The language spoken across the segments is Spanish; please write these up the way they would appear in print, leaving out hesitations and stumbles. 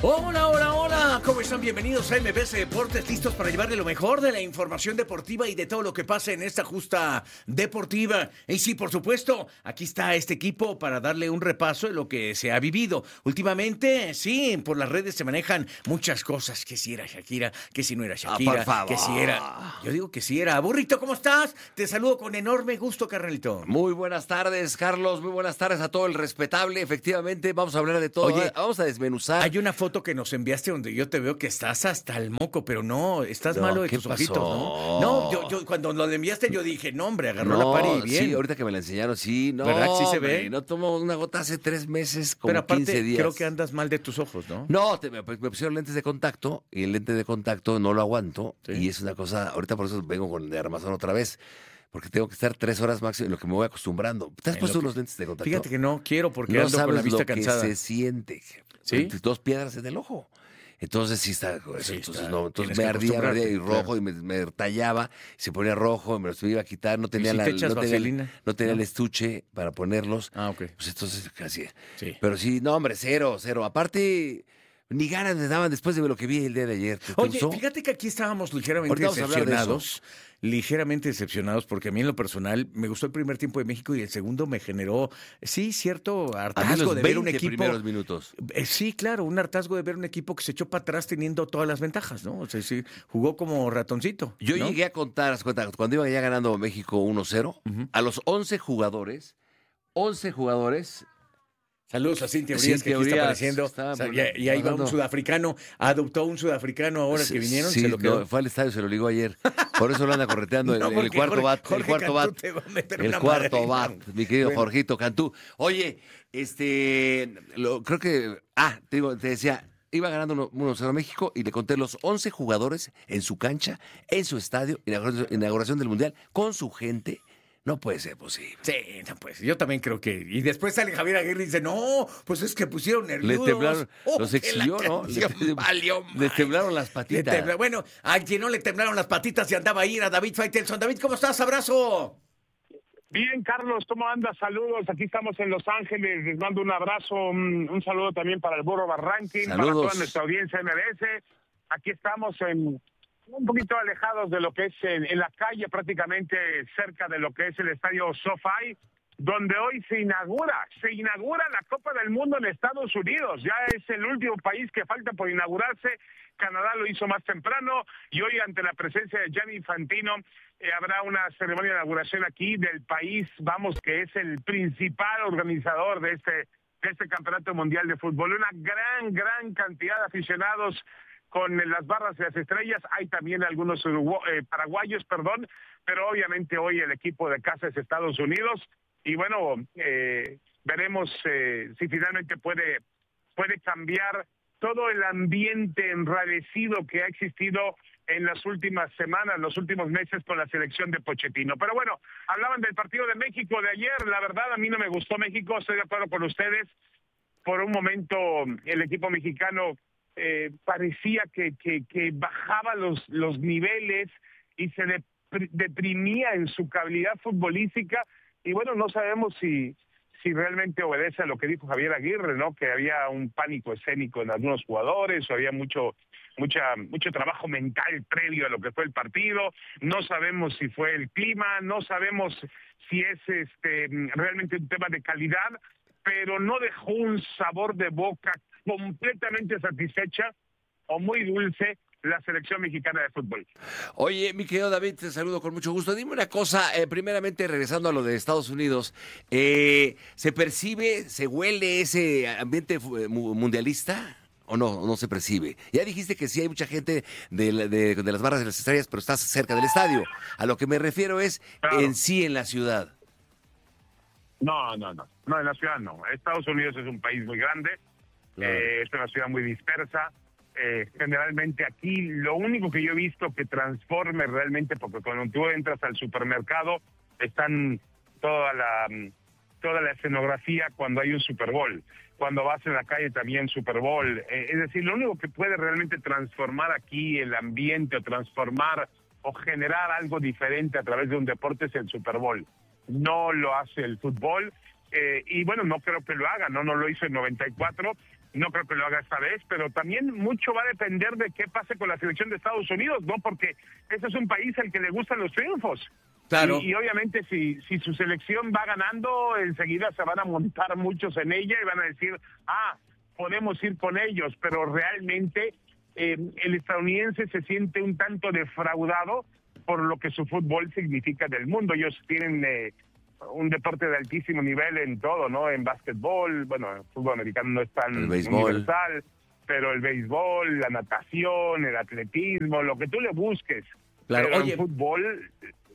Hola, hola, hola, ¿cómo están? Bienvenidos a MBS Deportes, listos para llevarle lo mejor de la información deportiva y de todo lo que pasa en esta justa deportiva. Y sí, por supuesto, aquí está este equipo para darle un repaso de lo que se ha vivido. Últimamente, sí, por las redes se manejan muchas cosas, que si era Shakira, que si no era Shakira, por favor. que si era... Yo digo que si era. Burrito, ¿cómo estás? Te saludo con enorme gusto, carnalito. Muy buenas tardes, Carlos. Muy buenas tardes a todo el respetable. Efectivamente, vamos a hablar de todo. Oye, vamos a desmenuzar. Hay una foto que nos enviaste donde yo te veo que estás hasta el moco, pero no, estás No, malo de ¿qué tus pasó? ojitos, ¿no? No, yo cuando lo enviaste yo dije, no, hombre, agarró la pari bien. Sí, ahorita que me la enseñaron, sí, no. ¿Verdad que sí se hombre, ve? No tomo una gota hace 3 meses, como Pero aparte, 15 días. creo que andas mal de tus ojos, ¿no? No, me pusieron lentes de contacto y el lente de contacto no lo aguanto. Sí. Y es una cosa, ahorita por eso vengo con el de armazón otra vez. Porque tengo que estar 3 horas máximo en lo que me voy acostumbrando. ¿Te has En puesto lo que- unos lentes de contacto? Fíjate que no quiero porque No ando con la sabes vista lo cansada. que se siente. ¿Sí? 2 piedras en el ojo. Entonces sí está, Sí entonces está. no, entonces Tienes me que ardía acostumbrarte, y rojo claro. y me tallaba, se ponía rojo, me los iba a quitar, no tenía si te echas no tenía, vaselina? no tenía ¿No? el estuche para ponerlos. Ah, ok. Pues entonces casi. Sí. Pero sí, no, hombre, cero. Aparte, ni ganas me daban después de lo que vi el día de ayer. ¿Te Oye, gustó? fíjate que aquí estábamos ligeramente Ahorita vamos a hablar de decepcionados. Ligeramente decepcionados, porque a mí en lo personal me gustó el primer tiempo de México y el segundo me generó, sí, cierto A mí hartazgo los de ver un 20 equipo. primeros minutos. Sí, claro, un hartazgo de ver un equipo que se echó para atrás teniendo todas las ventajas, ¿no? O sea, sí, jugó como ratoncito. Yo ¿no? llegué a contar, haz cuenta, cuando iba ya ganando México 1-0, Ujú. a los 11 jugadores, Saludos a Cintia Urias, que Cintia aquí está Urias, apareciendo. está O sea, y ahí va un mandando- sudafricano, adoptó un sudafricano ahora que vinieron, sí, se lo quedó. no, fue al estadio, se lo ligó ayer. Por eso lo anda correteando No, el porque cuarto bat. El Jorge cuarto Cantú bat. te va a meter El una cuarto madrina. bat, mi querido Bueno. Jorgito Cantú. Oye, creo que, te decía, iba ganando 1-0 México y le conté los 11 jugadores en su cancha, en su estadio, inauguración del Mundial, con su gente. No puede ser posible. Sí, no, pues yo también creo que. Y después sale Javier Aguirre y dice: No, pues es que pusieron Le nerviosos. temblaron, los que exhibió, la ¿no? canción valió Le madre. temblaron las patitas. Bueno, a quien no le temblaron las patitas y andaba ahí era David Faitelson. David, ¿cómo estás? Abrazo. Bien, Carlos, ¿cómo andas? Saludos, aquí estamos en Los Ángeles, les mando un abrazo, un saludo también para el Burro Barranquín, para Saludos. toda nuestra audiencia MBS. Aquí estamos un poquito alejados de lo que es en la calle, prácticamente cerca de lo que es el estadio SoFi, donde hoy se inaugura la Copa del Mundo en Estados Unidos. Ya es el último país que falta por inaugurarse. Canadá lo hizo más temprano y hoy, ante la presencia de Gianni Infantino, habrá una ceremonia de inauguración aquí del país, que es el principal organizador de este Campeonato Mundial de Fútbol. Una gran cantidad de aficionados con las barras de las estrellas. Hay también algunos paraguayos, pero obviamente hoy el equipo de casa es Estados Unidos. Y bueno, veremos si finalmente puede cambiar todo el ambiente enrarecido que ha existido en las últimas semanas, los últimos meses con la selección de Pochettino. Pero bueno, hablaban del partido de México de ayer. La verdad, a mí no me gustó México, estoy de acuerdo con ustedes. Por un momento, el equipo mexicano parecía que bajaba los niveles y se deprimía en su calidad futbolística. Y bueno, no sabemos si realmente obedece a lo que dijo Javier Aguirre, ¿no? Que había un pánico escénico en algunos jugadores, o había mucho trabajo mental previo a lo que fue el partido. No sabemos si fue el clima, no sabemos si es realmente un tema de calidad, pero no dejó un sabor de boca completamente satisfecha o muy dulce la selección mexicana de fútbol. Oye, mi querido David, te saludo con mucho gusto. Dime una cosa, primeramente regresando a lo de Estados Unidos, ¿se percibe, se huele ese ambiente mundialista o no se percibe? Ya dijiste que sí hay mucha gente de las barras de las estrellas, pero estás cerca del estadio. A lo que me refiero es Claro. en la ciudad. No, en la ciudad no. Estados Unidos es un país muy grande, Claro. es una ciudad muy dispersa. Generalmente aquí lo único que yo he visto que transforme realmente, porque cuando tú entras al supermercado están toda la escenografía cuando hay un Super Bowl, cuando vas en la calle también Super Bowl, es decir, lo único que puede realmente transformar aquí el ambiente o transformar o generar algo diferente a través de un deporte es el Super Bowl. No lo hace el fútbol y bueno, no creo que lo haga, no lo hizo en 94. No creo que lo haga esta vez, pero también mucho va a depender de qué pase con la selección de Estados Unidos, ¿no? Porque ese es un país al que le gustan los triunfos. Claro. Y obviamente si su selección va ganando, enseguida se van a montar muchos en ella y van a decir, podemos ir con ellos, pero realmente el estadounidense se siente un tanto defraudado por lo que su fútbol significa en el mundo. Ellos tienen un deporte de altísimo nivel en todo, ¿no? En básquetbol, bueno, el fútbol americano no es tan universal, pero el béisbol, la natación, el atletismo, lo que tú le busques. Claro. Pero Oye, el fútbol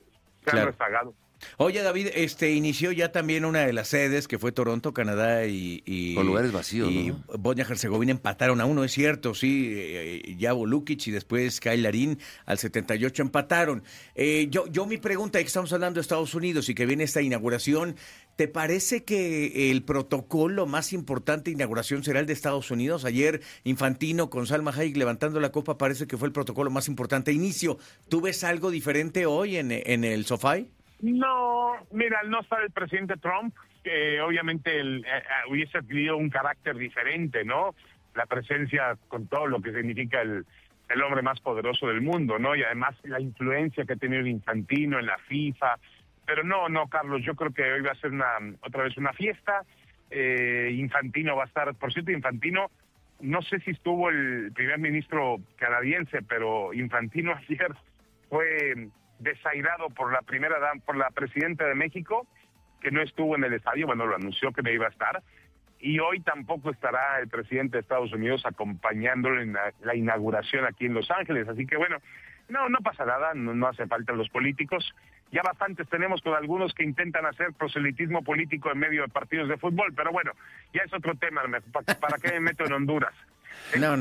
se han rezagado. Oye, David, inició ya también una de las sedes, que fue Toronto, Canadá y con lugares vacíos, y ¿no? Bosnia-Herzegovina empataron a 1, es cierto, sí, Javo Lukic y después Kyle Larin al 78 empataron. Yo mi pregunta, es que estamos hablando de Estados Unidos y que viene esta inauguración, ¿te parece que el protocolo más importante de inauguración será el de Estados Unidos? Ayer Infantino con Salma Hayek levantando la copa, parece que fue el protocolo más importante. Inicio, ¿tú ves algo diferente hoy en el SoFi? No, mira, al no estar el presidente Trump, obviamente hubiese adquirido un carácter diferente, ¿no? La presencia con todo lo que significa el hombre más poderoso del mundo, ¿no? Y además la influencia que ha tenido Infantino en la FIFA. Pero no, Carlos, yo creo que hoy va a ser otra vez una fiesta. Infantino va a estar, por cierto, Infantino, no sé si estuvo el primer ministro canadiense, pero Infantino ayer fue desairado por la presidenta de México, que no estuvo en el estadio, bueno, lo anunció que no iba a estar, y hoy tampoco estará el presidente de Estados Unidos acompañándolo en la inauguración aquí en Los Ángeles, así que bueno, no pasa nada, no hace falta los políticos, ya bastantes tenemos con algunos que intentan hacer proselitismo político en medio de partidos de fútbol, pero bueno, ya es otro tema, ¿para qué me meto en Honduras? No.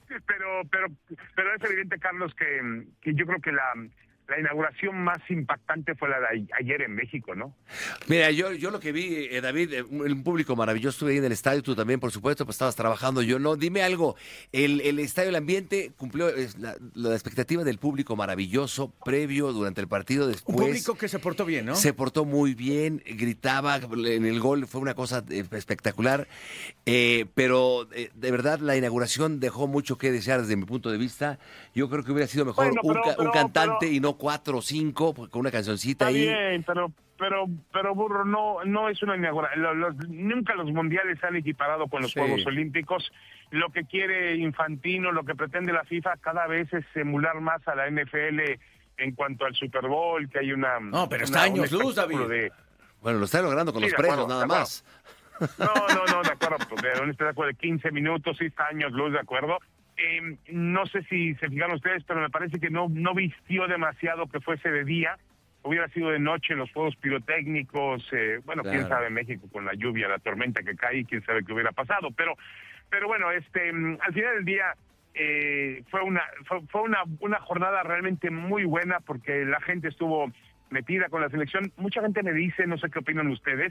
Pero es evidente, Carlos, que yo creo que la inauguración más impactante fue la de ayer en México, ¿no? Mira, yo lo que vi, David, un público maravilloso, estuve ahí en el estadio, tú también, por supuesto, pues estabas trabajando, yo no. Dime algo, el estadio, el ambiente cumplió la expectativa del público maravilloso, previo, durante el partido, después. Un público que se portó bien, ¿no? Se portó muy bien, gritaba en el gol, fue una cosa espectacular, pero de verdad la inauguración dejó mucho que desear desde mi punto de vista. Yo creo que hubiera sido mejor un cantante y no 4 o 5 con una cancioncita ahí. Está bien, pero Burro, no es una inauguración. Nunca los mundiales se han equiparado con los Juegos Olímpicos. Lo que quiere Infantino, lo que pretende la FIFA cada vez es emular más a la NFL en cuanto al Super Bowl, que hay una... No, pero está años luz, David. Bueno, lo está logrando con los precios, nada más. No, de acuerdo, de acuerdo, de 15 minutos, sí está años luz, de acuerdo. No sé si se fijaron ustedes, pero me parece que no vistió demasiado que fuese de día. Hubiera sido de noche en los fuegos pirotécnicos. Bueno, claro. Quién sabe México con la lluvia, la tormenta que cae, quién sabe qué hubiera pasado. Pero bueno, al final del día fue una jornada realmente muy buena porque la gente estuvo metida con la selección. Mucha gente me dice, no sé qué opinan ustedes,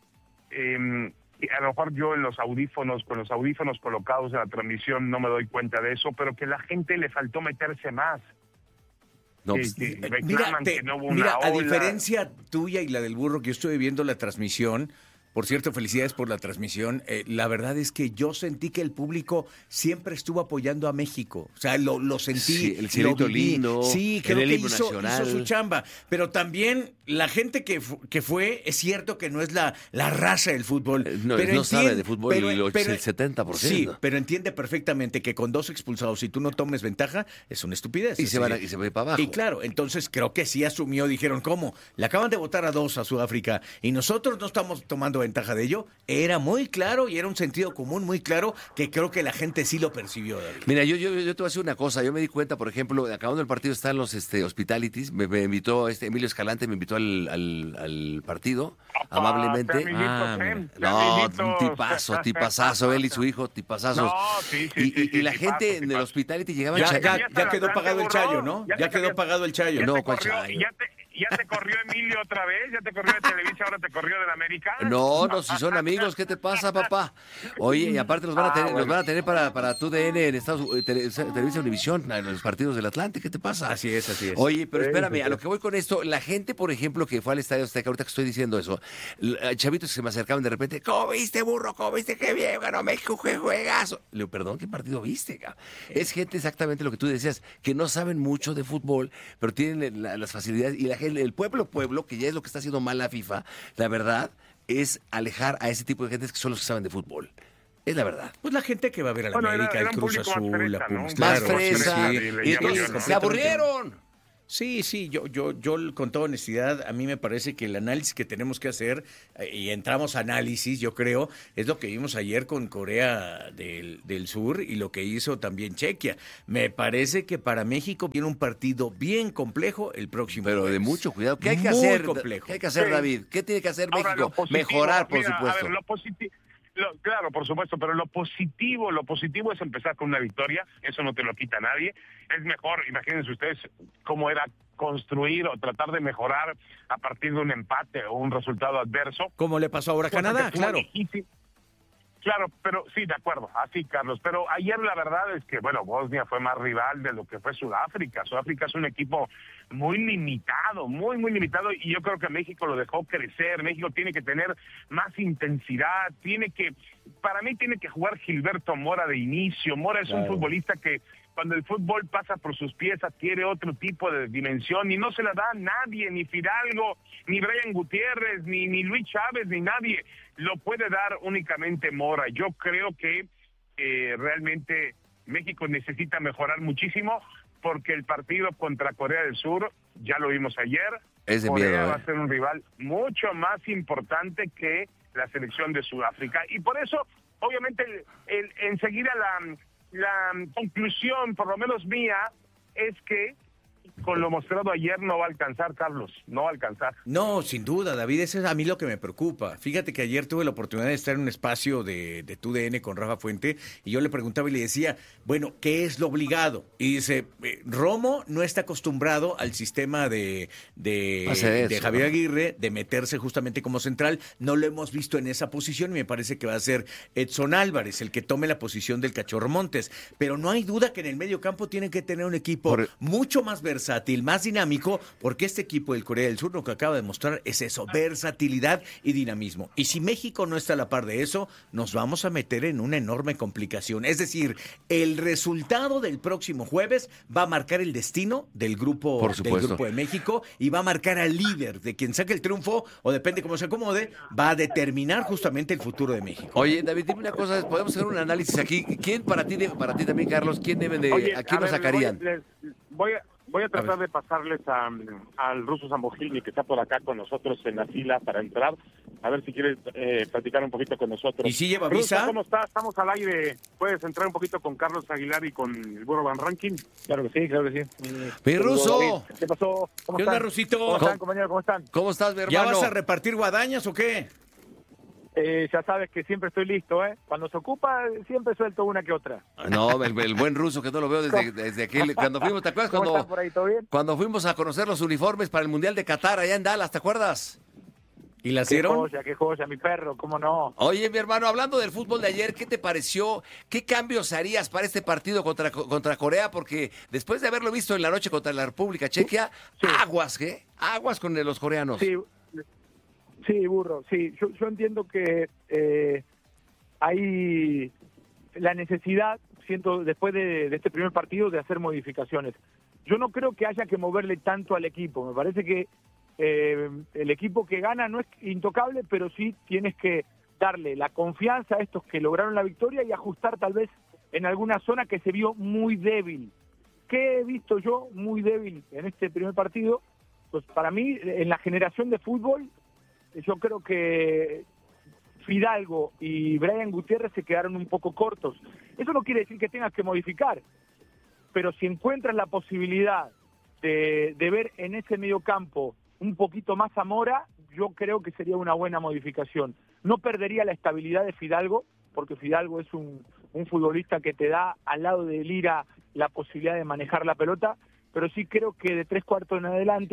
a lo mejor yo con los audífonos colocados en la transmisión no me doy cuenta de eso, pero que la gente le faltó meterse más. No, mira, a diferencia tuya y la del Burro, que yo estuve viendo la transmisión, por cierto, felicidades por la transmisión. La verdad es que yo sentí que el público siempre estuvo apoyando a México. O sea, lo sentí. Sí, el cielito lindo. Sí, creo que hizo su chamba. Pero también la gente que fue, es cierto que no es la raza del fútbol. No sabe de fútbol el 70%. Sí, pero entiende perfectamente que con 2 expulsados, si tú no tomes ventaja, es una estupidez. Y se va para abajo. Y claro, entonces creo que sí asumió, dijeron, ¿cómo? Le acaban de votar a 2 a Sudáfrica y nosotros no estamos tomando ventaja de ello. Era muy claro y era un sentido común muy claro que creo que la gente sí lo percibió, David. Mira, yo te voy a decir una cosa. Yo me di cuenta, por ejemplo, acabando el partido están los hospitalities. Me invitó Emilio Escalante, me invitó al partido, amablemente. Un tipazazo, él y su hijo, tipazazos. Y la gente en el hospitality llegaba... Ya quedó pagado el chayo, ¿no? Ya quedó pagado el chayo. No, ¿cuál chayo? ¿Ya te corrió Emilio otra vez? ¿Ya te corrió de Televisa, ahora te corrió del América? No, si son amigos, ¿qué te pasa, papá? Oye, y aparte los van a tener, los van a tener para TUDN en Televisa Univisión, en los partidos del Atlante, ¿qué te pasa? Así es. Oye, pero espérame, a lo que voy con esto, la gente, por ejemplo, que fue al Estadio Azteca, ahorita que estoy diciendo eso, chavitos que se me acercaban de repente, ¿cómo viste, burro? ¿Cómo viste? ¡Qué bien, ganó México, qué juegazo! Le digo, perdón, ¿qué partido viste, cabrón? Es gente exactamente lo que tú decías, que no saben mucho de fútbol, pero tienen las facilidades, y la gente, el pueblo, que ya es lo que está haciendo mal la FIFA, la verdad, es alejar a ese tipo de gente que son los que saben de fútbol. Es la verdad. Pues la gente que va a ver a la América, el Cruz Azul, la Pumas. Más Claro, fresa. sí, Y se aburrieron. Sí, yo con toda honestidad, a mí me parece que el análisis que tenemos que hacer, y entramos a análisis, yo creo, es lo que vimos ayer con Corea del Sur y lo que hizo también Chequia. Me parece que para México viene un partido bien complejo el próximo Pero jueves. de mucho cuidado. ¿Qué hay que Muy hacer? complejo. ¿Qué hay que hacer, David? ¿Qué tiene que hacer Ahora, México? lo positivo, Mejorar, por mira, supuesto. A ver, claro, por supuesto, pero lo positivo es empezar con una victoria, eso no te lo quita nadie. Es mejor, imagínense ustedes cómo era construir o tratar de mejorar a partir de un empate o un resultado adverso. Como le pasó ahora a Canadá, claro. Difícil. Claro, pero sí, de acuerdo, así, Carlos. Pero ayer la verdad es que, bueno, Bosnia fue más rival de lo que fue Sudáfrica. Sudáfrica es un equipo muy limitado, muy limitado, y yo creo que México lo dejó crecer. México tiene que tener más intensidad, para mí tiene que jugar Gilberto Mora de inicio. Mora es un futbolista que cuando el fútbol pasa por sus pies adquiere otro tipo de dimensión y no se la da a nadie, ni Fidalgo, ni Brian Gutiérrez, ni Luis Chávez, ni nadie. Lo puede dar únicamente Mora. Yo creo que realmente México necesita mejorar muchísimo porque el partido contra Corea del Sur, ya lo vimos ayer, es de Corea miedo, va a ser un rival mucho más importante que la selección de Sudáfrica. Y por eso, obviamente, enseguida la conclusión, por lo menos mía, es que con lo mostrado ayer no va a alcanzar, Carlos, no va a alcanzar. No, sin duda, David, eso es a mí lo que me preocupa. Fíjate que ayer tuve la oportunidad de estar en un espacio de TUDN con Rafa Fuente y yo le preguntaba y le decía, bueno, ¿qué es lo obligado? Y dice, Romo no está acostumbrado al sistema de Javier Aguirre, de meterse justamente como central, no lo hemos visto en esa posición y me parece que va a ser Edson Álvarez el que tome la posición del Cachorro Montes, pero no hay duda que en el medio campo tienen que tener un equipo mucho más versátil, más dinámico, porque este equipo del Corea del Sur lo que acaba de mostrar es eso, versatilidad y dinamismo. Y si México no está a la par de eso, nos vamos a meter en una enorme complicación. Es decir, el resultado del próximo jueves va a marcar el destino del grupo de México y va a marcar al líder, de quien saque el triunfo, o depende cómo se acomode, va a determinar justamente el futuro de México. Oye, David, dime una cosa, podemos hacer un análisis aquí. ¿Quién para ti también, Carlos, quién deben a quién lo sacarían? Voy a tratar de pasarles al ruso Zambojilny, que está por acá con nosotros en la fila para entrar. A ver si quieres platicar un poquito con nosotros. ¿Y si lleva Ruso, visa? ¿cómo está? Estamos al aire. ¿Puedes entrar un poquito con Carlos Aguilar y con el Burro Van Ranking? Claro que sí. ¡Mi ruso! ¿Qué pasó? ¿Cómo ¿Qué están? onda, Rusito? ¿Cómo están, compañeros? ¿Cómo están? ¿Cómo estás, mi hermano? ¿Ya vas a repartir guadañas o qué? Ya sabes que siempre estoy listo, ¿eh? Cuando se ocupa, siempre suelto una que otra. No, el buen ruso, que no lo veo desde aquel... Cuando fuimos, ¿te acuerdas? ¿Cómo están por ahí? ¿Todo bien? Cuando fuimos a conocer los uniformes para el Mundial de Qatar allá en Dallas, ¿te acuerdas? ¿Y la hicieron? Qué joya, mi perro, ¿cómo no? Oye, mi hermano, hablando del fútbol de ayer, ¿qué te pareció? ¿Qué cambios harías para este partido contra Corea? Porque después de haberlo visto en la noche contra la República Checa, aguas, ¿qué? Aguas con los coreanos. Sí, burro, sí. Yo entiendo que hay la necesidad, siento, después de este primer partido, de hacer modificaciones. Yo no creo que haya que moverle tanto al equipo. Me parece que el equipo que gana no es intocable, pero sí tienes que darle la confianza a estos que lograron la victoria y ajustar tal vez en alguna zona que se vio muy débil. ¿Qué he visto yo muy débil en este primer partido? Pues para mí, en la generación de fútbol, yo creo que Fidalgo y Brian Gutiérrez se quedaron un poco cortos. Eso no quiere decir que tengas que modificar, pero si encuentras la posibilidad de ver en ese mediocampo un poquito más a Mora, yo creo que sería una buena modificación. No perdería la estabilidad de Fidalgo, porque Fidalgo es un futbolista que te da al lado de Lira la posibilidad de manejar la pelota, pero sí creo que de 3/4 en adelante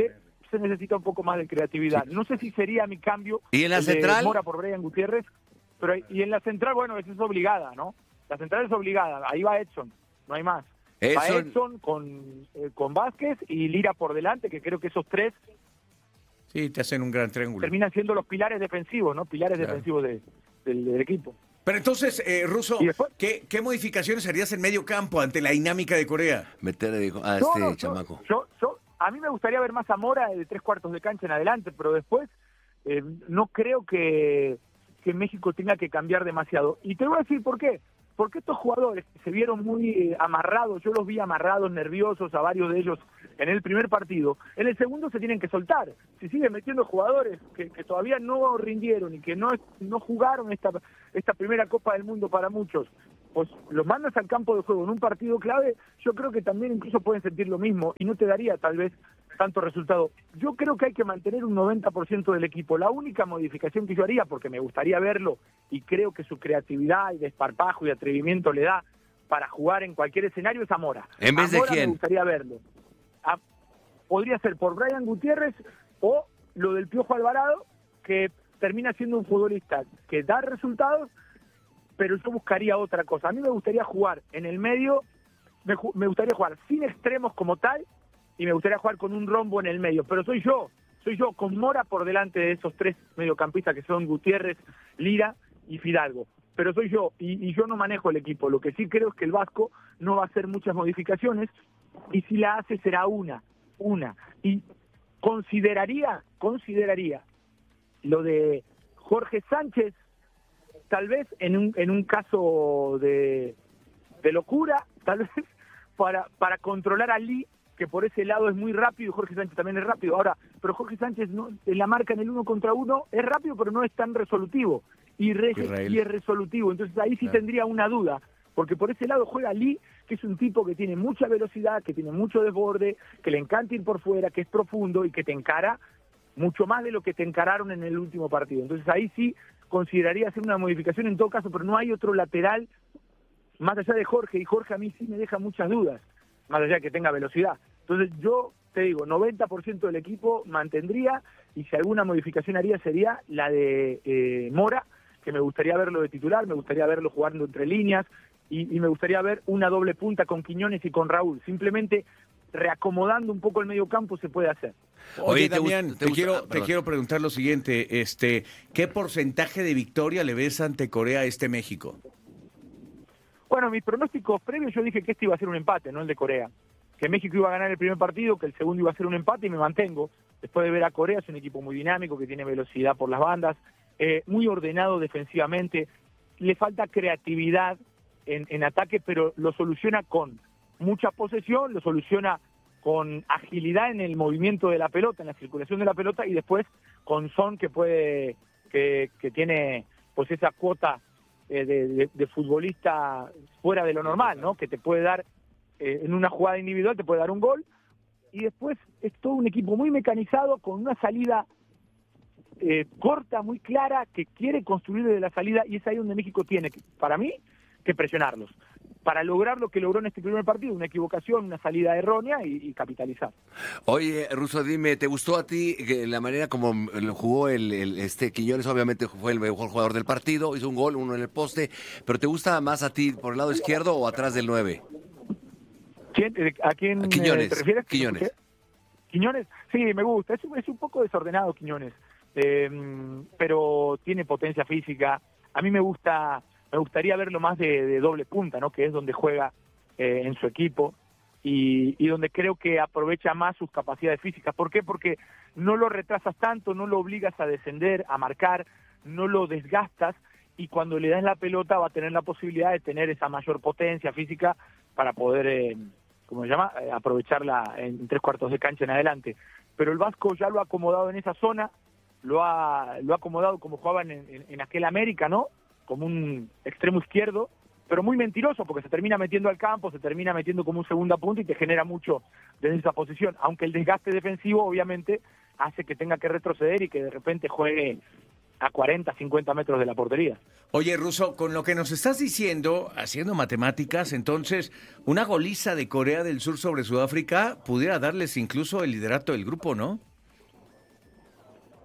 se necesita un poco más de creatividad. Sí. No sé si sería mi cambio. ¿Y en la el de central? Mora por Brian Gutiérrez, pero y en la central, bueno, esa es obligada, ¿no? La central es obligada, ahí va Edson, no hay más. Va Edson con Vázquez y Lira por delante, que creo que esos tres Sí, te hacen un gran triángulo. terminan siendo los pilares defensivos, ¿no? Pilares defensivos del equipo. Pero entonces, Russo, ¿Y después? ¿qué modificaciones harías en medio campo ante la dinámica de Corea? Meter a No, chamaco. A mí me gustaría ver más a Mora de 3/4 de cancha en adelante, pero después no creo que México tenga que cambiar demasiado. Y te voy a decir por qué. Porque estos jugadores se vieron muy amarrados, yo los vi amarrados, nerviosos a varios de ellos en el primer partido. En el segundo se tienen que soltar. Si siguen metiendo jugadores que todavía no rindieron y que no jugaron esta primera Copa del Mundo para muchos, pues los mandas al campo de juego en un partido clave, yo creo que también incluso pueden sentir lo mismo y no te daría tal vez tanto resultado. Yo creo que hay que mantener un 90% del equipo. La única modificación que yo haría, porque me gustaría verlo y creo que su creatividad y desparpajo y atrevimiento le da para jugar en cualquier escenario, es a Mora. ¿En vez de Mora quién? Me gustaría verlo. Podría ser por Brian Gutiérrez o lo del Piojo Alvarado, que termina siendo un futbolista que da resultados, pero yo buscaría otra cosa. A mí me gustaría jugar en el medio, me gustaría jugar sin extremos como tal, y me gustaría jugar con un rombo en el medio, pero soy yo, con Mora por delante de esos tres mediocampistas que son Gutiérrez, Lira y Fidalgo. Pero soy yo, y yo no manejo el equipo. Lo que sí creo es que el Vasco no va a hacer muchas modificaciones, y si la hace será una. Y consideraría lo de Jorge Sánchez, tal vez en un caso de locura, tal vez para controlar a Lee, que por ese lado es muy rápido, y Jorge Sánchez también es rápido. Ahora, pero Jorge Sánchez en la marca en el 1 contra 1 es rápido, pero no es tan resolutivo. Y es resolutivo. Entonces ahí sí tendría una duda, porque por ese lado juega Lee, que es un tipo que tiene mucha velocidad, que tiene mucho desborde, que le encanta ir por fuera, que es profundo y que te encara mucho más de lo que te encararon en el último partido. Entonces ahí sí consideraría hacer una modificación en todo caso, pero no hay otro lateral más allá de Jorge, y Jorge a mí sí me deja muchas dudas, más allá de que tenga velocidad. Entonces yo te digo, 90% del equipo mantendría, y si alguna modificación haría sería la de Mora, que me gustaría verlo de titular, me gustaría verlo jugando entre líneas, y me gustaría ver una doble punta con Quiñones y con Raúl. Simplemente reacomodando un poco el medio campo se puede hacer. Oye, Damián, te quiero preguntar lo siguiente, ¿qué porcentaje de victoria le ves ante Corea a este México? Bueno, mis pronósticos previos, yo dije que este iba a ser un empate, no el de Corea. Que México iba a ganar el primer partido, que el segundo iba a ser un empate, y me mantengo. Después de ver a Corea, es un equipo muy dinámico, que tiene velocidad por las bandas, muy ordenado defensivamente, le falta creatividad en ataque, pero lo soluciona con mucha posesión, lo soluciona con agilidad en el movimiento de la pelota, en la circulación de la pelota, y después con Son, que tiene pues esa cuota de futbolista fuera de lo normal, ¿no? Que te puede dar en una jugada individual, te puede dar un gol, y después es todo un equipo muy mecanizado, con una salida corta, muy clara, que quiere construir desde la salida, y es ahí donde México tiene, para mí, que presionarlos, para lograr lo que logró en este primer partido, una equivocación, una salida errónea, y capitalizar. Oye, Russo, dime, ¿te gustó a ti la manera como jugó Quiñones? Obviamente fue el mejor jugador del partido, hizo un gol, uno en el poste, pero ¿te gusta más a ti por el lado izquierdo o atrás del 9? ¿A quién Quiñones, te refieres? Quiñones. Quiñones, sí, me gusta, es un poco desordenado Quiñones, pero tiene potencia física. A mí me gustaría verlo más de doble punta, ¿no? Que es donde juega en su equipo, y donde creo que aprovecha más sus capacidades físicas. ¿Por qué? Porque no lo retrasas tanto, no lo obligas a descender, a marcar, no lo desgastas, y cuando le das la pelota va a tener la posibilidad de tener esa mayor potencia física para poder, aprovecharla en 3/4 de cancha en adelante. Pero el Vasco ya lo ha acomodado en esa zona, lo ha acomodado como jugaban en aquel América, ¿no? Como un extremo izquierdo, pero muy mentiroso, porque se termina metiendo al campo, se termina metiendo como un segunda punta y te genera mucho desde esa posición, aunque el desgaste defensivo obviamente hace que tenga que retroceder y que de repente juegue a 40, 50 metros de la portería. Oye, Russo, con lo que nos estás diciendo, haciendo matemáticas, entonces, una goliza de Corea del Sur sobre Sudáfrica pudiera darles incluso el liderato del grupo, ¿no?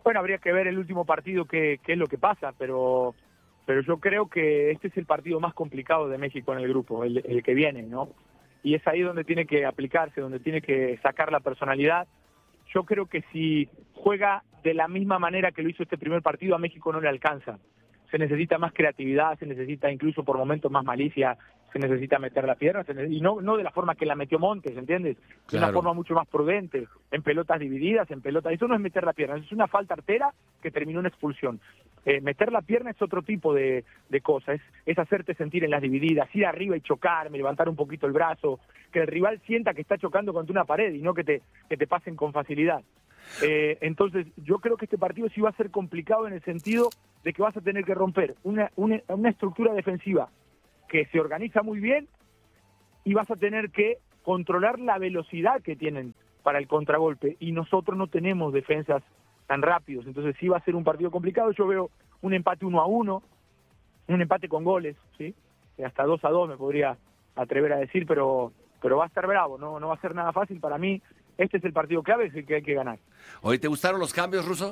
Bueno, habría que ver el último partido qué es lo que pasa, pero yo creo que este es el partido más complicado de México en el grupo, el que viene, ¿no? Y es ahí donde tiene que aplicarse, donde tiene que sacar la personalidad. Yo creo que si juega de la misma manera que lo hizo este primer partido, a México no le alcanza. Se necesita más creatividad, se necesita incluso por momentos más malicia, se necesita meter la pierna, y no de la forma que la metió Montes, ¿entiendes? De una forma mucho más prudente, en pelotas divididas, en pelotas. Eso no es meter la pierna, es una falta artera que terminó en expulsión. Meter la pierna es otro tipo de cosa, es hacerte sentir en las divididas, ir arriba y chocarme, levantar un poquito el brazo, que el rival sienta que está chocando contra una pared y no que te pasen con facilidad. Entonces yo creo que este partido sí va a ser complicado en el sentido de que vas a tener que romper una estructura defensiva que se organiza muy bien y vas a tener que controlar la velocidad que tienen para el contragolpe, y nosotros no tenemos defensas tan rápidos, entonces sí va a ser un partido complicado. Yo veo un empate 1-1, un empate con goles, ¿sí? Hasta 2-2 me podría atrever a decir, pero va a estar bravo, no va a ser nada fácil. Para mí este es el partido clave, es el que hay que ganar. Oye, ¿te gustaron los cambios, Russo?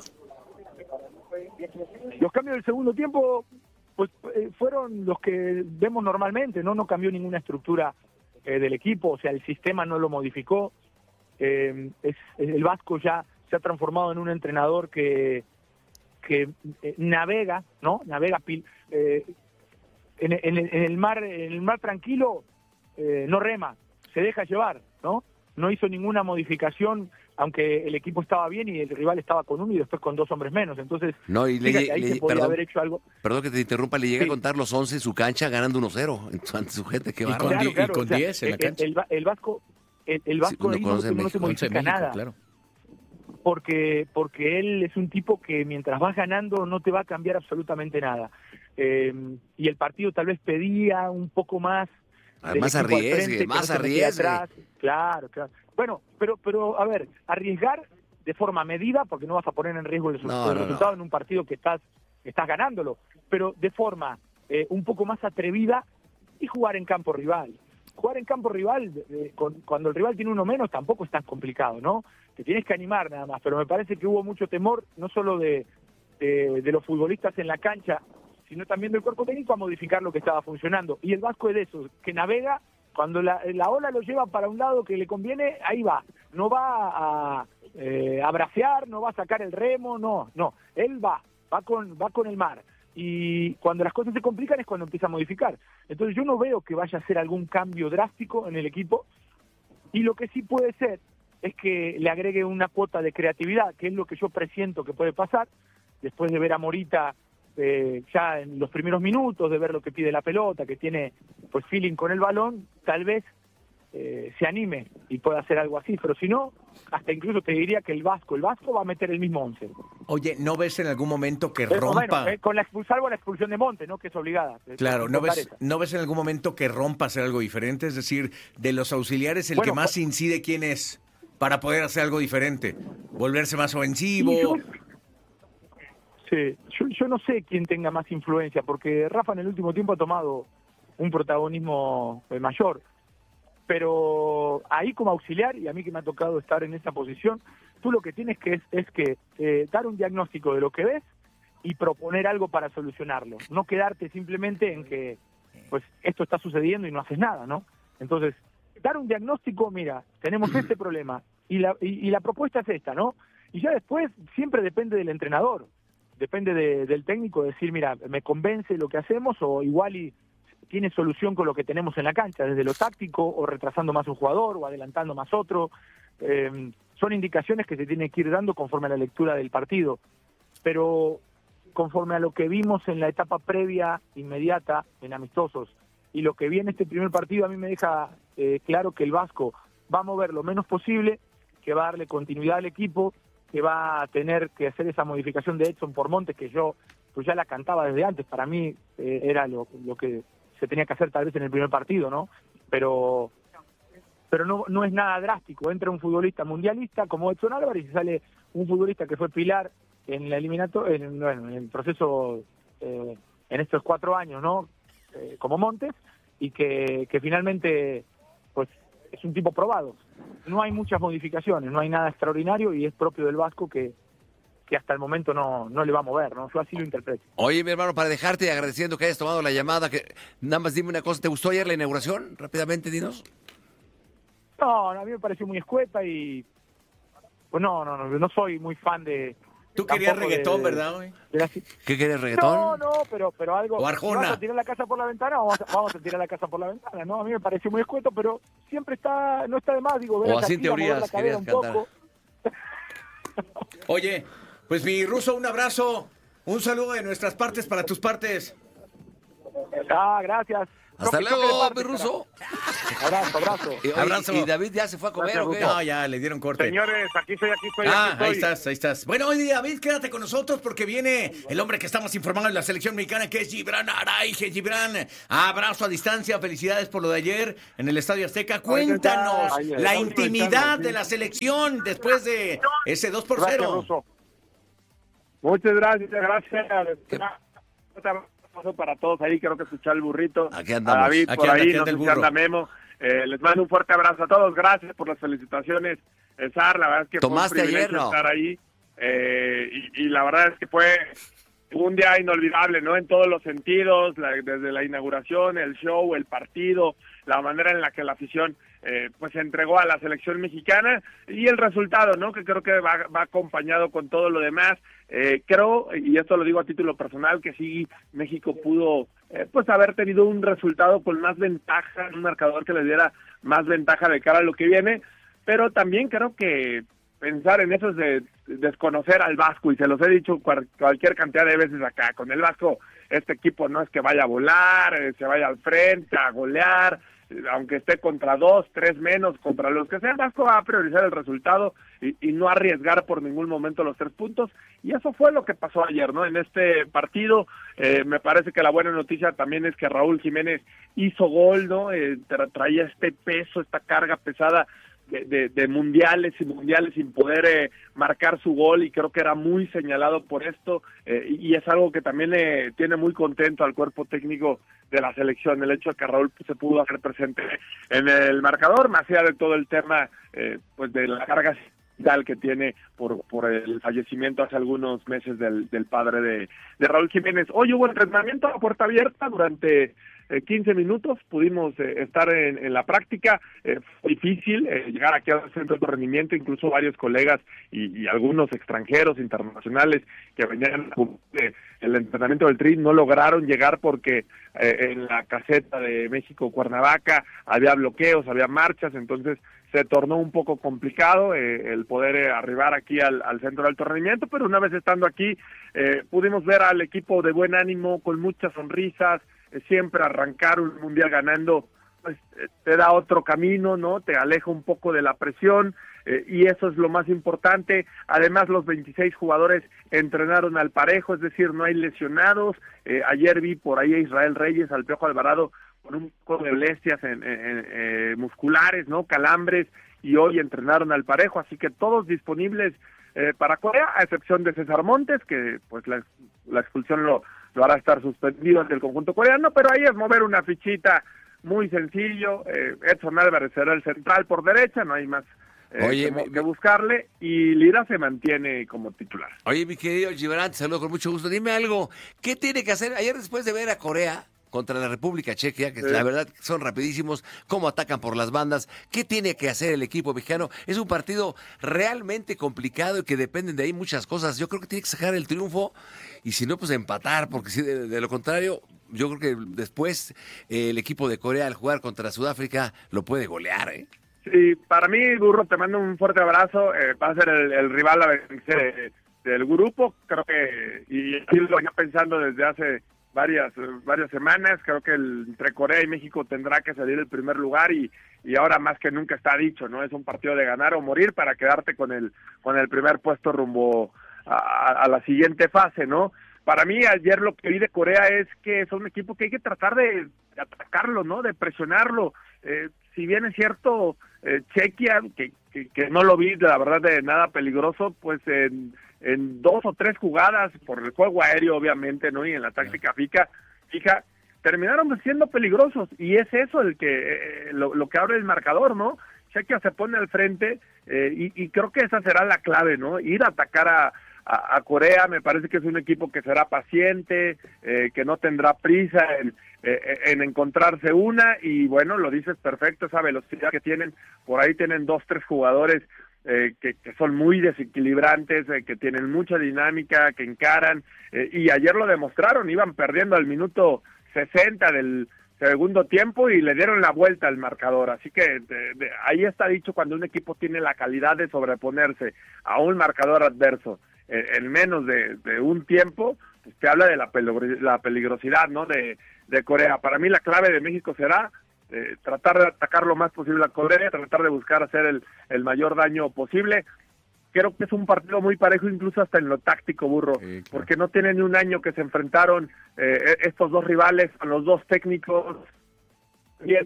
Los cambios del segundo tiempo pues fueron los que vemos normalmente, no cambió ninguna estructura del equipo, o sea, el sistema no lo modificó. El Vasco ya se ha transformado en un entrenador que navega, ¿no? Navega en el mar tranquilo, no rema, se deja llevar, ¿no? No hizo ninguna modificación, aunque el equipo estaba bien y el rival estaba con uno y después con 2 hombres menos. Entonces, no, y ahí se podía haber hecho algo. Perdón que te interrumpa, le llega a contar los 11 en su cancha ganando 1-0 ante su gente. Qué bárbaro. Y con 10 en la cancha. El Vasco ahí no se modifica nada. Claro. Porque él es un tipo que mientras vas ganando no te va a cambiar absolutamente nada. Y el partido tal vez pedía un poco más. Más arriesgue. Claro. Bueno, pero a ver, arriesgar de forma medida, porque no vas a poner en riesgo el resultado en un partido que estás ganándolo, pero de forma un poco más atrevida, y jugar en campo rival. Jugar en campo rival, cuando el rival tiene uno menos, tampoco es tan complicado, ¿no? Te tienes que animar nada más, pero me parece que hubo mucho temor, no solo de los futbolistas en la cancha, sino también del cuerpo técnico, a modificar lo que estaba funcionando. Y el Vasco es de esos, que navega, cuando la ola lo lleva para un lado que le conviene, ahí va. No va a bracear, no va a sacar el remo, no. Él va con el mar. Y cuando las cosas se complican es cuando empieza a modificar. Entonces yo no veo que vaya a hacer algún cambio drástico en el equipo, y lo que sí puede ser es que le agregue una cuota de creatividad, que es lo que yo presiento que puede pasar, después de ver a Morita ya en los primeros minutos, de ver lo que pide la pelota, que tiene pues feeling con el balón, tal vez se anime y pueda hacer algo así, pero si no, hasta incluso te diría que el Vasco va a meter el mismo 11. Oye, ¿no ves en algún momento que rompa? Bueno, salvo la expulsión de Monte, ¿no? Que es obligada. Claro, ¿no ves en algún momento que rompa hacer algo diferente? Es decir, de los auxiliares, el que más incide, ¿quién es? Para poder hacer algo diferente, volverse más ofensivo. Sí, yo no sé quién tenga más influencia, porque Rafa en el último tiempo ha tomado un protagonismo mayor, pero ahí como auxiliar, y a mí que me ha tocado estar en esa posición, tú lo que tienes es que dar un diagnóstico de lo que ves y proponer algo para solucionarlo, no quedarte simplemente en que pues esto está sucediendo y no haces nada, ¿no? Entonces, dar un diagnóstico, mira, tenemos este problema y la propuesta es esta, ¿no? Y ya después siempre depende del entrenador, depende del técnico decir, mira, me convence lo que hacemos, o igual y tiene solución con lo que tenemos en la cancha, desde lo táctico, o retrasando más un jugador, o adelantando más otro. Son indicaciones que se tienen que ir dando conforme a la lectura del partido, pero conforme a lo que vimos en la etapa previa, inmediata, en amistosos, y lo que vi en este primer partido, a mí me deja claro que el Vasco va a mover lo menos posible, que va a darle continuidad al equipo, que va a tener que hacer esa modificación de Edson por Montes, que yo pues ya la cantaba desde antes. Para mí era lo que se tenía que hacer tal vez en el primer partido, ¿no? Pero no es nada drástico. Entra un futbolista mundialista como Edson Álvarez y sale un futbolista que fue pilar en la en el proceso en estos 4 años, ¿no? Como Montes, y que finalmente pues es un tipo probado. No hay muchas modificaciones, no hay nada extraordinario, y es propio del Vasco que que hasta el momento no le va a mover, ¿no? Yo así lo interpreto. Oye, mi hermano, para dejarte agradeciendo que hayas tomado la llamada, que nada más dime una cosa, ¿te gustó ayer la inauguración? Rápidamente, dinos. No, a mí me pareció muy escueta y pues no soy muy fan de... Tú querías tampoco reggaetón, de- ¿verdad, güey? de la- ¿Qué querés, reggaetón? No, pero algo... O Arjona. ¿Vamos a tirar la casa por la ventana o vamos a tirar la casa por la ventana? No, a mí me pareció muy escueto, pero siempre no está de más, digo, ver O a así en Shakira mover teorías la cadera querías un cantar. poco. Oye, pues mi Ruso, un abrazo, un saludo de nuestras partes para tus partes. Gracias. Hasta Toque de luego, parte, mi Ruso. Abrazo. Oye, Abrazo. ¿y David ya se fue a comer Gracias, o qué? No, ya le dieron corte. Señores, aquí estoy. Ahí estás. Bueno, hoy David, quédate con nosotros porque viene el hombre que estamos informando en la selección mexicana, que es Gibran Araige. Gibran, abrazo a distancia, felicidades por lo de ayer en el Estadio Azteca. Cuéntanos la intimidad de la selección después de ese 2-0. Gracias, Ruso. Muchas gracias. ¿Qué? Un abrazo para todos ahí, creo que escuchar el burrito. Aquí andamos. A David Aquí por anda, ahí, aquí no anda sé el si burro. anda Memo. Les mando un fuerte abrazo a todos. Gracias por las felicitaciones, Sar. La verdad es que ¿Tomaste fue un ayer, privilegio no? estar ahí. Y la verdad es que fue un día inolvidable, ¿no? En todos los sentidos, desde la inauguración, el show, el partido, la manera en la que la afición pues se entregó a la selección mexicana y el resultado, ¿no? Que creo que va acompañado con todo lo demás. Creo, y esto lo digo a título personal, que sí México pudo pues haber tenido un resultado con más ventaja, un marcador que le diera más ventaja de cara a lo que viene, pero también creo que pensar en eso es de desconocer al Vasco, y se los he dicho cualquier cantidad de veces acá. Con el Vasco, este equipo no es que vaya a volar, se vaya al frente a golear, aunque esté contra 2, 3 menos, contra los que sean. Vasco va a priorizar el resultado y no arriesgar por ningún momento los 3 puntos, y eso fue lo que pasó ayer, ¿no? En este partido, me parece que la buena noticia también es que Raúl Jiménez hizo gol, ¿no? Traía este peso, esta carga pesada de mundiales y mundiales sin poder marcar su gol, y creo que era muy señalado por esto, y es algo que también tiene muy contento al cuerpo técnico de la selección, el hecho de que Raúl se pudo hacer presente en el marcador, más allá de todo el tema pues de la carga vital que tiene por el fallecimiento hace algunos meses del padre de Raúl Jiménez. Hoy hubo entrenamiento a puerta abierta durante 15 minutos, pudimos estar en la práctica. Fue difícil llegar aquí al centro de rendimiento, incluso varios colegas y algunos extranjeros internacionales que venían el entrenamiento del Tri no lograron llegar porque en la caseta de México Cuernavaca había bloqueos, había marchas, entonces se tornó un poco complicado el poder arribar aquí al centro de alto rendimiento, pero una vez estando aquí pudimos ver al equipo de buen ánimo, con muchas sonrisas. Siempre arrancar un mundial ganando pues te da otro camino, ¿no? Te aleja un poco de la presión, y eso es lo más importante. Además, los 26 jugadores entrenaron al parejo, es decir, no hay lesionados. Ayer vi por ahí a Israel Reyes, al Piojo Alvarado, con un poco de molestias musculares, ¿no? Calambres, y hoy entrenaron al parejo, así que todos disponibles para Corea, a excepción de César Montes, que pues la expulsión lo hará estar suspendido ante el conjunto coreano, pero ahí es mover una fichita muy sencillo. Edson Álvarez será el central por derecha, no hay más que buscarle, y Lira se mantiene como titular. Oye, mi querido Gibran, te saludo con mucho gusto. Dime algo, ¿qué tiene que hacer ayer después de ver a Corea contra la República Checa, que la verdad son rapidísimos, cómo atacan por las bandas? ¿Qué tiene que hacer el equipo mexicano? Es un partido realmente complicado y que dependen de ahí muchas cosas. Yo creo que tiene que sacar el triunfo, y si no, pues empatar, porque si de lo contrario, yo creo que después el equipo de Corea, al jugar contra Sudáfrica, lo puede golear, ¿eh? Sí, para mí, Burro, te mando un fuerte abrazo. Va a ser el rival a vencer del grupo. Creo que, y así lo venía pensando desde hace varias semanas, creo que entre Corea y México tendrá que salir el primer lugar, y ahora más que nunca está dicho, ¿no? Es un partido de ganar o morir para quedarte con el primer puesto rumbo a la siguiente fase, ¿no? Para mí, ayer lo que vi de Corea es que es un equipo que hay que tratar de atacarlo, ¿no? De presionarlo. Si bien es cierto, Chequia, que no lo vi, la verdad, de nada peligroso, pues en 2 o 3 jugadas, por el juego aéreo, obviamente, ¿no? Y en la táctica fija, terminaron siendo peligrosos, y es eso el que lo que abre el marcador, ¿no? Chequia se pone al frente, y creo que esa será la clave, ¿no? Ir a atacar a Corea. Me parece que es un equipo que será paciente, que no tendrá prisa en encontrarse una, y bueno, lo dices perfecto, esa velocidad que tienen, por ahí tienen 2-3 jugadores que son muy desequilibrantes, que tienen mucha dinámica, que encaran, y ayer lo demostraron, iban perdiendo al minuto 60 del segundo tiempo y le dieron la vuelta al marcador, así que ahí está dicho, cuando un equipo tiene la calidad de sobreponerse a un marcador adverso en menos de un tiempo, pues te habla de la peligrosidad, ¿no?, de Corea. Para mí la clave de México será tratar de atacar lo más posible a Corea, tratar de buscar hacer el mayor daño posible. Creo que es un partido muy parejo, incluso hasta en lo táctico, Burro, claro, porque no tiene ni un año que se enfrentaron estos dos rivales, con los dos técnicos, bien,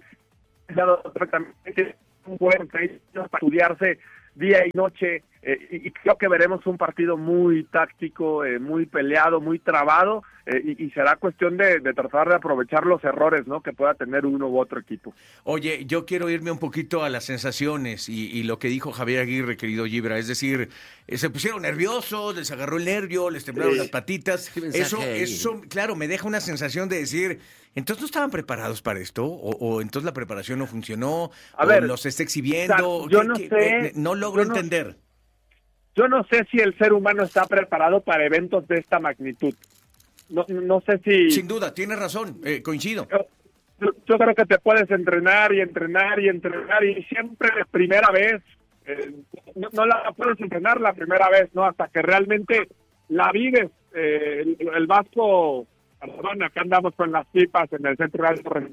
un buen país para estudiarse día y noche, y creo que veremos un partido muy táctico, muy peleado, muy trabado, y será cuestión de tratar de aprovechar los errores, ¿no?, que pueda tener uno u otro equipo. Oye, yo quiero irme un poquito a las sensaciones y lo que dijo Javier Aguirre, querido Gibra, es decir, se pusieron nerviosos, les agarró el nervio, les temblaron las patitas. Eso, claro, me deja una sensación de decir, ¿entonces no estaban preparados para esto? ¿O entonces la preparación no funcionó? A ver, los está exhibiendo? yo no sé. No logro entender. Yo no sé si el ser humano está preparado para eventos de esta magnitud. No sé si... Sin duda, tienes razón, coincido. Yo creo que te puedes entrenar y entrenar y entrenar, y siempre de primera vez, no la puedes entrenar la primera vez, ¿no?, hasta que realmente la vives. El Vasco, perdón, acá andamos con las pipas en el centro de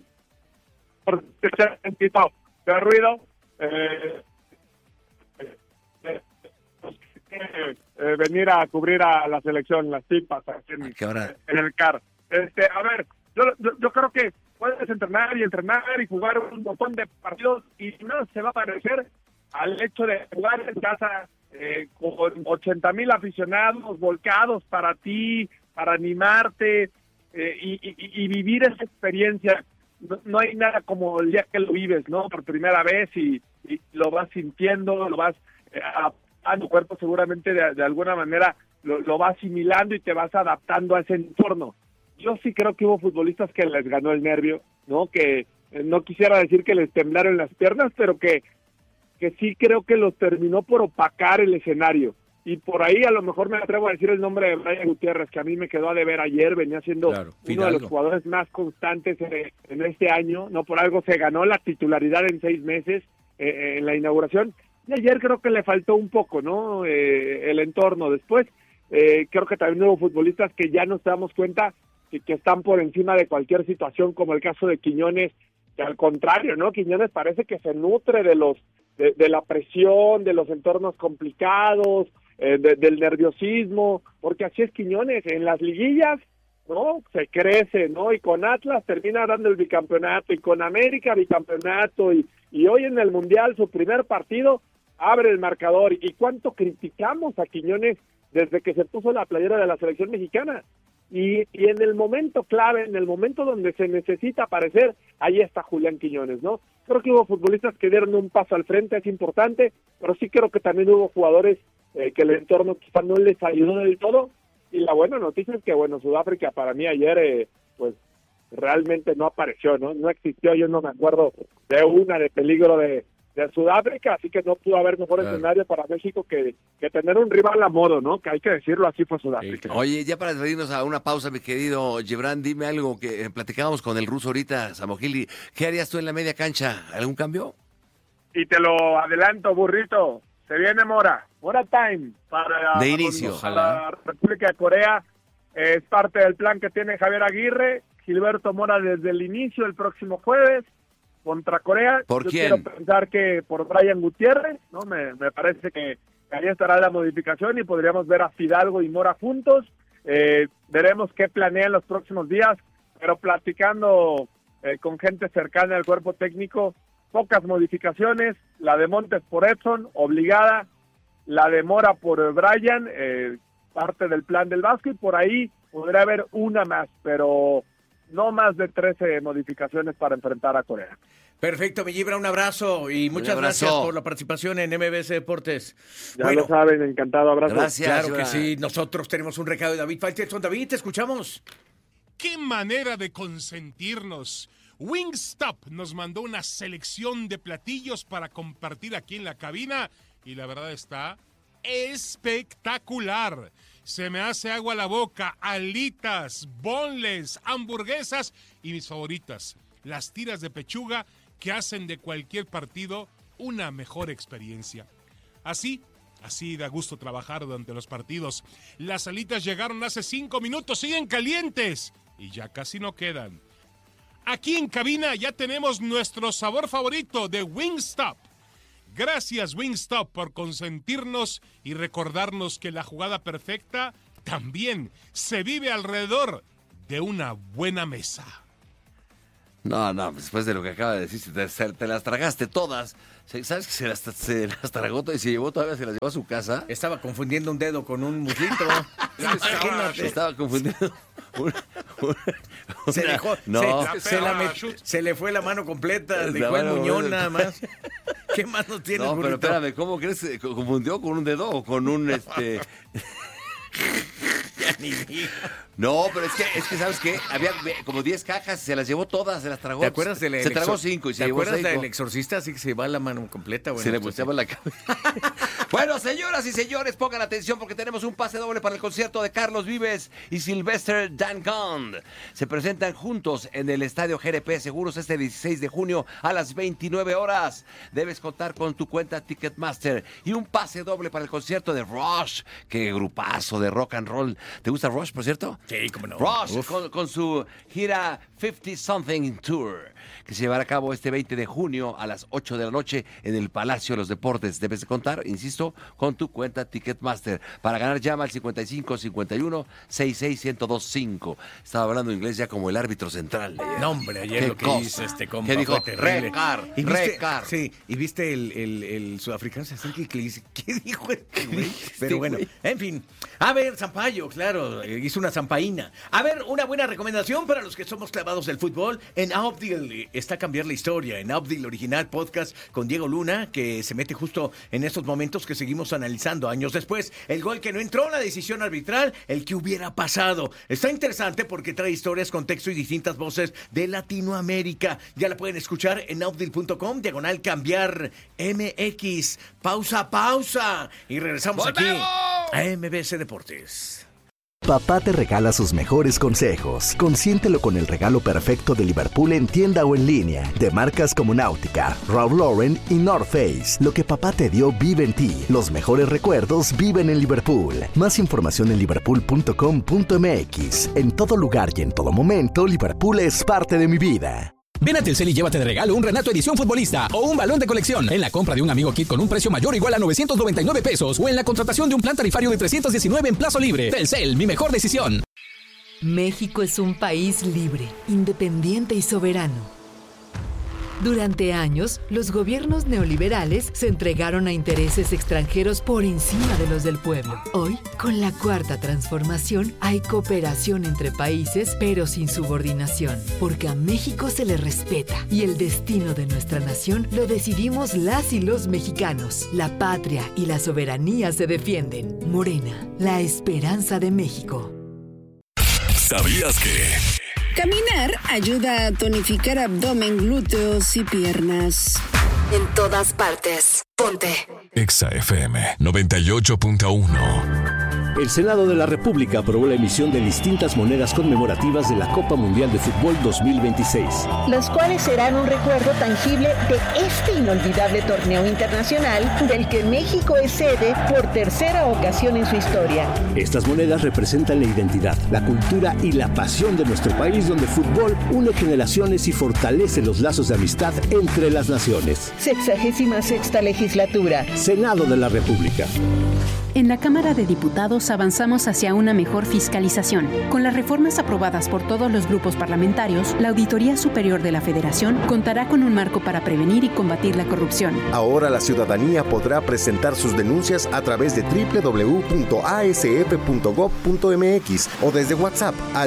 de ruido, venir a cubrir a la selección, las pipas en el CAR. A ver, yo creo que puedes entrenar y jugar un montón de partidos y no se va a parecer al hecho de jugar en casa con 80,000 aficionados volcados para ti, para animarte, y vivir esa experiencia. No hay nada como el día que lo vives, ¿no?, por primera vez, y lo vas sintiendo, lo vas a tu cuerpo seguramente de alguna manera lo va asimilando y te vas adaptando a ese entorno. Yo sí creo que hubo futbolistas que les ganó el nervio, ¿no?, que no quisiera decir que les temblaron las piernas, pero que sí creo que los terminó por opacar el escenario. Y por ahí a lo mejor me atrevo a decir el nombre de Brian Gutiérrez, que a mí me quedó a deber ayer, venía siendo uno de los jugadores más constantes en este año, no por algo se ganó la titularidad en 6 meses en la inauguración. Y ayer creo que le faltó un poco, ¿no?, el entorno. Después, creo que también hubo futbolistas que ya nos damos cuenta que están por encima de cualquier situación, como el caso de Quiñones, que al contrario, ¿no?, Quiñones parece que se nutre de la presión, de los entornos complicados, del nerviosismo, porque así es Quiñones, en las liguillas, ¿no?, se crece, ¿no?, y con Atlas termina dando el bicampeonato, y con América bicampeonato, y hoy en el Mundial, su primer partido, abre el marcador. Y cuánto criticamos a Quiñones desde que se puso la playera de la selección mexicana, y en el momento clave, en el momento donde se necesita aparecer, ahí está Julián Quiñones, ¿no? Creo que hubo futbolistas que dieron un paso al frente, es importante, pero sí creo que también hubo jugadores que el entorno quizá no les ayudó del todo. Y la buena noticia es que, bueno, Sudáfrica para mí ayer, pues realmente no apareció, no existió. Yo no me acuerdo de una de peligro de Sudáfrica, así que no pudo haber mejor escenario para México que tener un rival a modo, ¿no? Que hay que decirlo, así fue Sudáfrica. Oye, ya para despedirnos a una pausa, mi querido Gibran, dime algo que platicábamos con el ruso ahorita, Samogili. ¿Qué harías tú en la media cancha? ¿Algún cambio? Y te lo adelanto, burrito. Se viene Mora Time de inicio, para la República de Corea. Es parte del plan que tiene Javier Aguirre. Gilberto Mora desde el inicio, el próximo jueves contra Corea. ¿Por quién? Quiero pensar que por Brian Gutiérrez, ¿no? Me parece que ahí estará la modificación y podríamos ver a Fidalgo y Mora juntos. Veremos qué planean los próximos días, pero platicando con gente cercana al cuerpo técnico, pocas modificaciones. La de Montes por Edson, obligada. La de Mora por Brian, parte del plan del Vasco, y por ahí podría haber una más, pero no más de 13 modificaciones para enfrentar a Corea. Perfecto, mi Gibra, un abrazo y muchas gracias por la participación en MBS Deportes. Ya lo saben, encantado, abrazo. Gracias. Claro que sí, nosotros tenemos un recado de David Faitelson. David, te escuchamos. ¡Qué manera de consentirnos! Wingstop nos mandó una selección de platillos para compartir aquí en la cabina y la verdad está espectacular. Se me hace agua la boca, alitas, boneless, hamburguesas y mis favoritas, las tiras de pechuga que hacen de cualquier partido una mejor experiencia. Así da gusto trabajar durante los partidos. Las alitas llegaron hace 5 minutos, siguen calientes y ya casi no quedan. Aquí en cabina ya tenemos nuestro sabor favorito de Wingstop. Gracias Wingstop por consentirnos y recordarnos que la jugada perfecta también se vive alrededor de una buena mesa. No, después de lo que acaba de decir, te las tragaste todas. ¿Sabes que se las tragó y se llevó todavía, se las llevó a su casa? Estaba confundiendo un dedo con un muslito. Estaba confundiendo. Se le fue la mano completa, dejó el muñón nada más. ¿Qué manos tiene? No, pero espérame, ¿cómo crees que confundió con un dedo o con un No, pero es que ¿sabes qué? Había como 10 cajas, se las llevó todas, se las tragó. ¿Te acuerdas del Se tragó 5 y se llevó 6. ¿Te acuerdas del exorcista? Así que se va la mano completa. Bueno, se le volteaba la cabeza. Bueno, señoras y señores, pongan atención porque tenemos un pase doble para el concierto de Carlos Vives y Sylvester Dangond. Se presentan juntos en el Estadio GRP Seguros este 16 de junio a las 29 horas. Debes contar con tu cuenta Ticketmaster y un pase doble para el concierto de Rush. Qué grupazo de rock and roll. ¿Te gusta Rush, por cierto? Sí, cómo no. Rush con su gira 50 Something Tour, que se llevará a cabo este 20 de junio a las 8 de la noche en el Palacio de los Deportes. Debes de contar, insisto, con tu cuenta Ticketmaster. Para ganar llama al 5551-661025. Estaba hablando inglés ya como el árbitro central. No, hombre, ayer lo que hizo compa. ¿Qué dijo? Recar. Sí, y viste el sudafricano se acerca y le dice, ¿qué dijo este güey? Pero bueno, en fin. A ver, Zampayo, claro, hizo una zampaína. A ver, una buena recomendación para los que somos clavados del fútbol. En Outdeal está Cambiar la Historia. En Outdeal Original Podcast con Diego Luna, que se mete justo en estos momentos que seguimos analizando años después. El gol que no entró, la decisión arbitral, el que hubiera pasado. Está interesante porque trae historias, contexto y distintas voces de Latinoamérica. Ya la pueden escuchar en outdeal.com, diagonal Cambiar MX. Pausa. Y regresamos aquí a MBS Deportes. Papá te regala sus mejores consejos. Consiéntelo con el regalo perfecto de Liverpool en tienda o en línea. De marcas como Náutica, Ralph Lauren y North Face. Lo que papá te dio vive en ti. Los mejores recuerdos viven en Liverpool. Más información en liverpool.com.mx. En todo lugar y en todo momento, Liverpool es parte de mi vida. Ven a Telcel y llévate de regalo un Renato Edición Futbolista o un balón de colección en la compra de un Amigo Kit con un precio mayor o igual a 999 pesos o en la contratación de un plan tarifario de 319 en plazo libre. Telcel, mi mejor decisión. México es un país libre, independiente y soberano. Durante años, los gobiernos neoliberales se entregaron a intereses extranjeros por encima de los del pueblo. Hoy, con la Cuarta Transformación, hay cooperación entre países, pero sin subordinación, porque a México se le respeta y el destino de nuestra nación lo decidimos las y los mexicanos. La patria y la soberanía se defienden. Morena, la esperanza de México. ¿Sabías que? Caminar ayuda a tonificar abdomen, glúteos y piernas. En todas partes. Ponte. Exa FM 98.1. El Senado de la República aprobó la emisión de distintas monedas conmemorativas de la Copa Mundial de Fútbol 2026. Las cuales serán un recuerdo tangible de este inolvidable torneo internacional del que México es sede por tercera ocasión en su historia. Estas monedas representan la identidad, la cultura y la pasión de nuestro país, donde el fútbol une generaciones y fortalece los lazos de amistad entre las naciones. 66ª legislatura. Senado de la República. En la Cámara de Diputados avanzamos hacia una mejor fiscalización. Con las reformas aprobadas por todos los grupos parlamentarios, la Auditoría Superior de la Federación contará con un marco para prevenir y combatir la corrupción. Ahora la ciudadanía podrá presentar sus denuncias a través de www.asf.gov.mx o desde WhatsApp al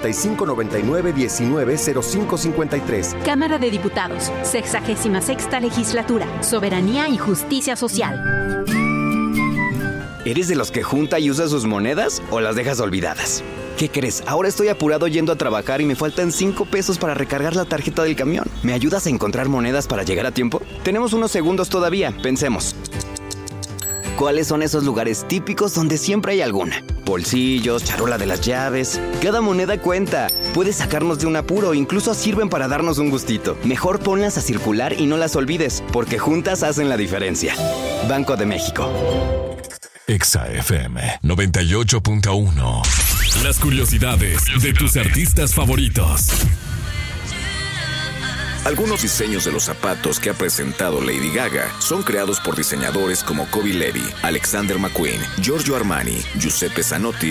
5599-190553. Cámara de Diputados, 66ª Legislatura, Soberanía y Justicia Social. ¿Eres de los que junta y usa sus monedas o las dejas olvidadas? ¿Qué crees? Ahora estoy apurado yendo a trabajar y me faltan 5 pesos para recargar la tarjeta del camión. ¿Me ayudas a encontrar monedas para llegar a tiempo? Tenemos unos segundos todavía, pensemos. ¿Cuáles son esos lugares típicos donde siempre hay alguna? Bolsillos, charola de las llaves. Cada moneda cuenta. Puedes sacarnos de un apuro, incluso sirven para darnos un gustito. Mejor ponlas a circular y no las olvides, porque juntas hacen la diferencia. Banco de México. Exa FM 98.1. Las curiosidades de tus artistas favoritos. Algunos diseños de los zapatos que ha presentado Lady Gaga son creados por diseñadores como Kobe Levi, Alexander McQueen, Giorgio Armani, Giuseppe Zanotti